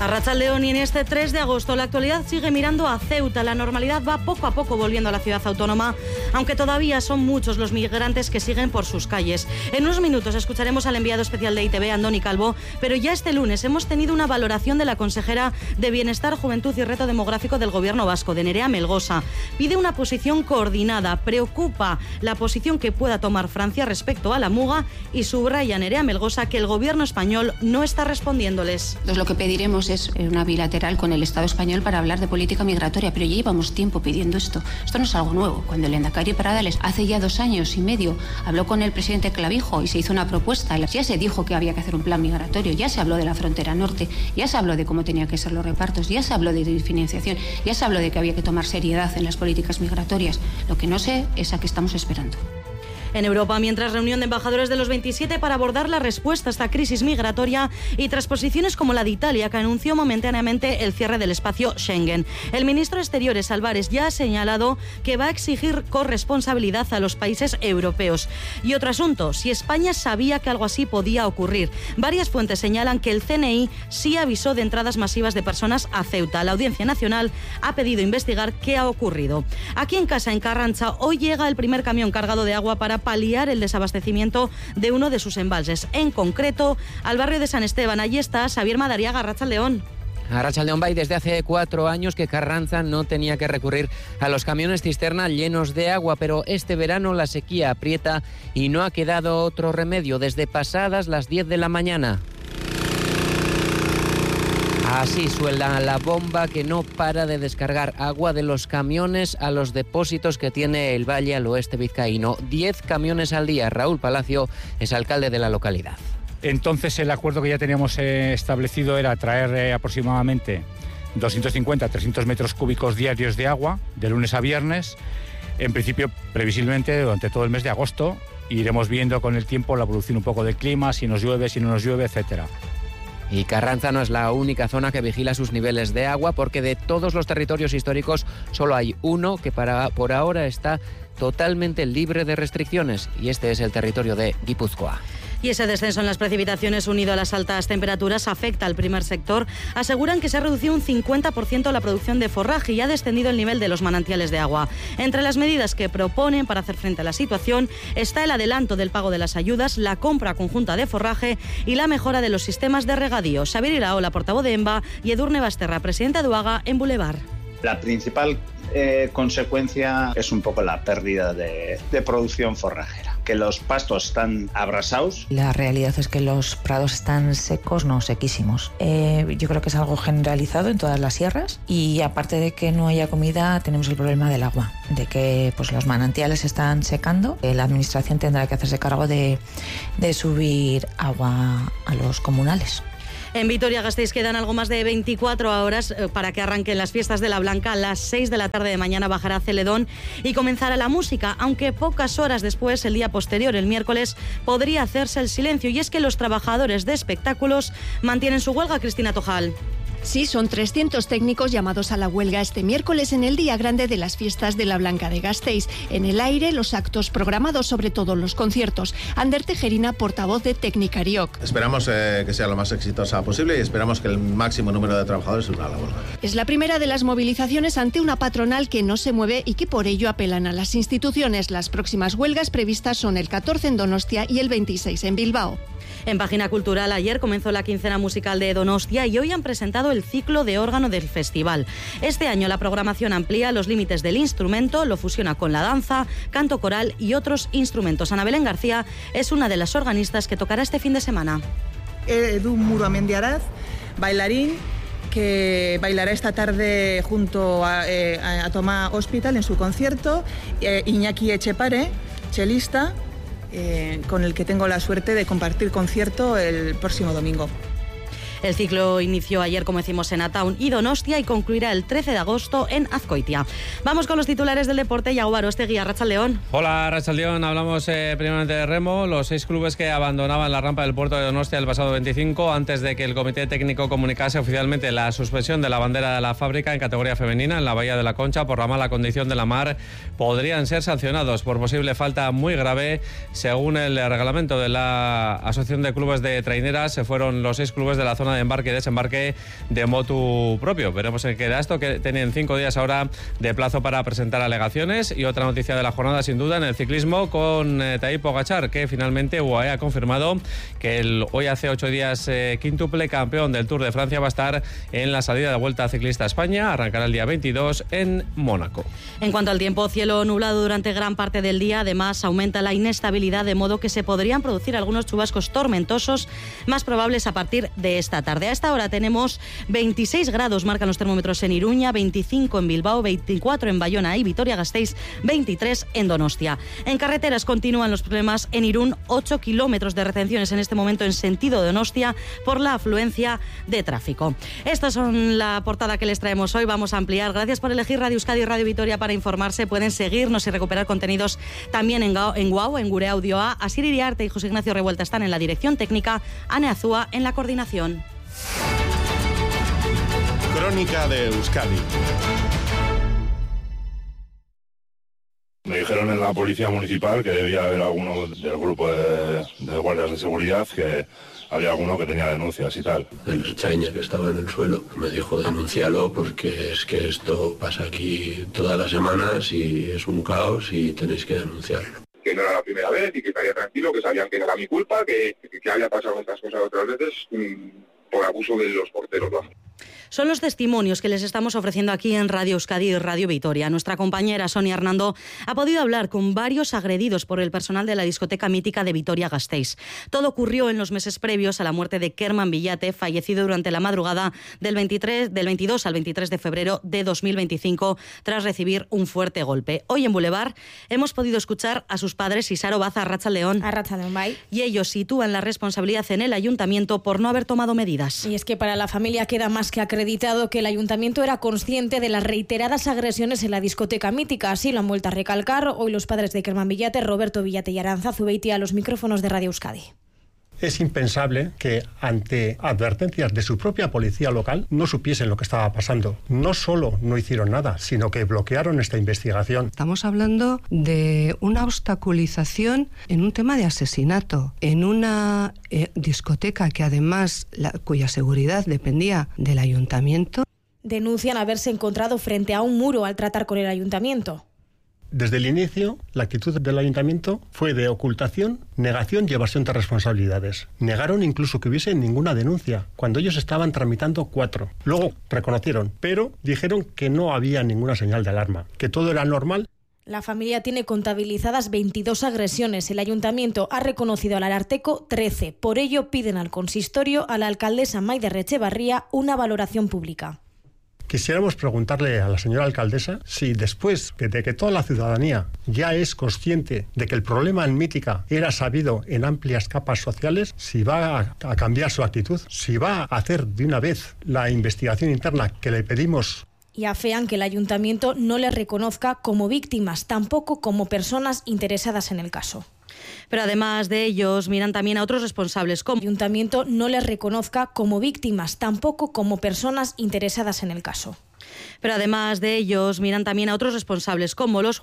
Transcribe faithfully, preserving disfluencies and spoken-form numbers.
Arratsaldeon, y en este tres de agosto la actualidad sigue mirando a Ceuta. La normalidad va poco a poco volviendo a la ciudad autónoma, aunque todavía son muchos los migrantes que siguen por sus calles. En unos minutos escucharemos al enviado especial de I T V, Andoni Calvo, pero ya este lunes hemos tenido una valoración de la consejera de Bienestar, Juventud y Reto Demográfico del Gobierno vasco, de Nerea Melgosa. Pide una posición coordinada, preocupa la posición que pueda tomar Francia respecto a la muga y subraya Nerea Melgosa que el Gobierno español no está respondiéndoles. Entonces, lo que pediremos es una bilateral con el Estado español para hablar de política migratoria, pero ya llevamos tiempo pidiendo esto. Esto no es algo nuevo. Cuando el Lehendakari Pradales hace ya dos años y medio habló con el presidente Clavijo y se hizo una propuesta, ya se dijo que había que hacer un plan migratorio, ya se habló de la frontera norte, ya se habló de cómo tenían que ser los repartos, ya se habló de financiación, ya se habló de que había que tomar seriedad en las políticas migratorias. Lo que no sé es a qué estamos esperando. En Europa, mientras reunión de embajadores de los veintisiete para abordar la respuesta a esta crisis migratoria y tras posiciones como la de Italia, que anunció momentáneamente el cierre del espacio Schengen. El ministro de Exteriores, Álvarez, ya ha señalado que va a exigir corresponsabilidad a los países europeos. Y otro asunto, si España sabía que algo así podía ocurrir. Varias fuentes señalan que el C N I sí avisó de entradas masivas de personas a Ceuta. La Audiencia Nacional ha pedido investigar qué ha ocurrido. Aquí en casa, en Carranza, hoy llega el primer camión cargado de agua para paliar el desabastecimiento de uno de sus embalses, en concreto al barrio de San Esteban. Allí está Xavier Madariaga. Arratsaldeon. Arratsaldeon Bay, desde hace cuatro años que Carranza no tenía que recurrir a los camiones cisterna llenos de agua, pero este verano la sequía aprieta y no ha quedado otro remedio desde pasadas las diez de la mañana. Así suena la bomba que no para de descargar agua de los camiones a los depósitos que tiene el Valle al oeste vizcaíno. Diez camiones al día. Raúl Palacio es alcalde de la localidad. Entonces el acuerdo que ya teníamos eh, establecido era traer eh, aproximadamente doscientos cincuenta a trescientos metros cúbicos diarios de agua de lunes a viernes. En principio, previsiblemente, durante todo el mes de agosto. Iremos viendo con el tiempo la evolución un poco del clima, si nos llueve, si no nos llueve, etcétera. Y Carranza no es la única zona que vigila sus niveles de agua, porque de todos los territorios históricos solo hay uno que para, por ahora está totalmente libre de restricciones, y este es el territorio de Guipúzcoa. Y ese descenso en las precipitaciones unido a las altas temperaturas afecta al primer sector. Aseguran que se ha reducido un cincuenta por ciento la producción de forraje y ha descendido el nivel de los manantiales de agua. Entre las medidas que proponen para hacer frente a la situación está el adelanto del pago de las ayudas, la compra conjunta de forraje y la mejora de los sistemas de regadío. Xavier Iraola, portavoz de EMBA, y Edurne Basterra, presidenta de UAGA, en Boulevard. La principal eh, consecuencia es un poco la pérdida de, de producción forrajera, que los pastos están abrasados. La realidad es que los prados están secos, no sequísimos. Eh, yo creo que es algo generalizado en todas las sierras, y aparte de que no haya comida, tenemos el problema del agua, de que pues, los manantiales están secando. Eh, la administración tendrá que hacerse cargo de, de subir agua a los comunales. En Vitoria-Gasteiz quedan algo más de veinticuatro horas para que arranquen las fiestas de la Blanca. A las seis de la tarde de mañana bajará Celedón y comenzará la música, aunque pocas horas después, el día posterior, el miércoles, podría hacerse el silencio. Y es que los trabajadores de espectáculos mantienen su huelga. Cristina Tojal. Sí, son trescientos técnicos llamados a la huelga este miércoles en el día grande de las fiestas de la Blanca de Gasteiz. En el aire, los actos programados, sobre todo los conciertos. Ander Tejerina, portavoz de Tecnicariok. Esperamos eh, que sea lo más exitosa posible y esperamos que el máximo número de trabajadores se una a la huelga. Es la primera de las movilizaciones ante una patronal que no se mueve y que por ello apelan a las instituciones. Las próximas huelgas previstas son el catorce en Donostia y el veintiséis en Bilbao. En Página Cultural, ayer comenzó la quincena musical de Donostia y hoy han presentado el ciclo de órgano del festival. Este año la programación amplía los límites del instrumento, lo fusiona con la danza, canto coral y otros instrumentos. Ana Belén García es una de las organistas que tocará este fin de semana. Edu Muruamendiaraz, bailarín, que bailará esta tarde junto a, eh, a Tomás Hospital en su concierto. Eh, Iñaki Echepare, chelista, Eh, con el que tengo la suerte de compartir concierto el próximo domingo. El ciclo inició ayer, como decimos, en Ataun y Donostia y concluirá el trece de agosto en Azkoitia. Vamos con los titulares del deporte. Yago Arostegui, Arratsaldeon. Hola, Arratsaldeon. Hablamos eh, primeramente de remo. Los seis clubes que abandonaban la rampa del puerto de Donostia el pasado veinticinco, antes de que el comité técnico comunicase oficialmente la suspensión de la bandera de la fábrica en categoría femenina en la Bahía de la Concha por la mala condición de la mar, podrían ser sancionados por posible falta muy grave. Según el reglamento de la Asociación de Clubes de Traineras, se fueron los seis clubes de la zona zona de embarque y desembarque de motu propio. Veremos en qué da esto, que tienen cinco días ahora de plazo para presentar alegaciones. Y otra noticia de la jornada, sin duda, en el ciclismo con eh, Tadej Pogačar, que finalmente U A E ha confirmado que el hoy hace ocho días eh, quíntuple campeón del Tour de Francia va a estar en la salida de Vuelta Ciclista a España. Arrancará el día veintidós en Mónaco. En cuanto al tiempo, cielo nublado durante gran parte del día. Además, aumenta la inestabilidad, de modo que se podrían producir algunos chubascos tormentosos más probables a partir de esta tarde. A esta hora tenemos veintiséis grados, marcan los termómetros en Iruña, veinticinco en Bilbao, veinticuatro en Bayona y Vitoria-Gasteiz, veintitrés en Donostia. En carreteras continúan los problemas en Irún, ocho kilómetros de retenciones en este momento en sentido de Donostia por la afluencia de tráfico. Estas son la portada que les traemos hoy. Vamos a ampliar. Gracias por elegir Radio Euskadi y Radio Vitoria para informarse. Pueden seguirnos y recuperar contenidos también en, Gao, en Guau, en Gure Audio A. Asier Iriarte y José Ignacio Revuelta están en la dirección técnica, Ane Azúa en la coordinación. Crónica de Euskadi. Me dijeron en la policía municipal que debía haber alguno del grupo de, de guardias de seguridad, que había alguno que tenía denuncias y tal. El Ertzaina que estaba en el suelo me dijo denúncialo porque es que esto pasa aquí todas las semanas y es un caos y tenéis que denunciarlo. Que no era la primera vez y que estaría tranquilo, que sabían que no era mi culpa, que, que había pasado estas cosas otras veces mmm, por abuso de los porteros, vamos. Son los testimonios que les estamos ofreciendo aquí en Radio Euskadi y Radio Vitoria. Nuestra compañera Sonia Hernando ha podido hablar con varios agredidos por el personal de la discoteca mítica de Vitoria-Gasteiz. Todo ocurrió en los meses previos a la muerte de Kerman Villate, fallecido durante la madrugada del, veintitrés, del veintidós al veintitrés de febrero de dos mil veinticinco tras recibir un fuerte golpe. Hoy en Boulevard hemos podido escuchar a sus padres, Isaro Baza, Arratsaldeon. Arratsaldeon, bai. Y ellos sitúan la responsabilidad en el ayuntamiento por no haber tomado medidas. Y es que para la familia queda más que acreditado que el ayuntamiento era consciente de las reiteradas agresiones en la discoteca mítica. Así lo han vuelto a recalcar hoy los padres de Kerman Villate, Roberto Villate y Arantzazu Beitia, a los micrófonos de Radio Euskadi. Es impensable que ante advertencias de su propia policía local no supiesen lo que estaba pasando. No solo no hicieron nada, sino que bloquearon esta investigación. Estamos hablando de una obstaculización en un tema de asesinato, en una eh, discoteca que además, la, cuya seguridad dependía del ayuntamiento. Denuncian haberse encontrado frente a un muro al tratar con el ayuntamiento. Desde el inicio, la actitud del ayuntamiento fue de ocultación, negación y evasión de responsabilidades. Negaron incluso que hubiese ninguna denuncia, cuando ellos estaban tramitando cuatro. Luego reconocieron, pero dijeron que no había ninguna señal de alarma, que todo era normal. La familia tiene contabilizadas veintidós agresiones. El ayuntamiento ha reconocido al Ararteko trece. Por ello piden al consistorio, a la alcaldesa Maider Etxebarria, una valoración pública. Quisiéramos preguntarle a la señora alcaldesa si después de que toda la ciudadanía ya es consciente de que el problema en Mítica era sabido en amplias capas sociales, si va a, a cambiar su actitud, si va a hacer de una vez la investigación interna que le pedimos. Y afean que el ayuntamiento no les reconozca como víctimas, tampoco como personas interesadas en el caso. Pero además de ellos, miran también a otros responsables. Como el ayuntamiento no les reconozca como víctimas, tampoco como personas interesadas en el caso. Pero además de ellos, miran también a otros responsables, como los